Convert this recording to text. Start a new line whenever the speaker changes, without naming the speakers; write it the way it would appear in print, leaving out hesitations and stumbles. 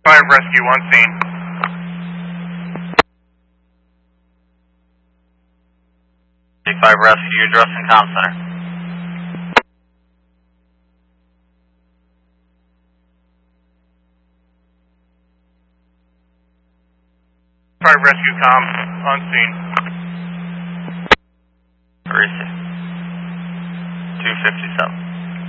5 rescue on scene.
G5 rescue, addressing comm center.
5 rescue comm on scene.
Where is he? 257.